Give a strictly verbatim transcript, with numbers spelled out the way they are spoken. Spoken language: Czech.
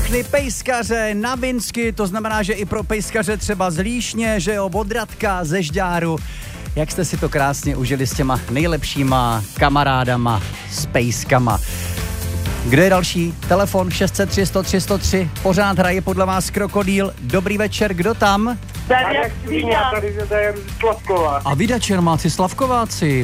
všechny pejskaře na Vinsky, to znamená, že i pro pejskaře třeba z Líšně, že jo, od Radka, ze Žďáru. Jak jste si to krásně užili s těma nejlepšíma kamarádama, s pejskama. Kde je další? Telefon šest set tři sto tři sto tři. Pořád hraje podle vás Krokodýl. Dobrý večer, kdo tam? Tady jak svíňa. Tady je Slavková. A vy, Čermáci, Slavkováci.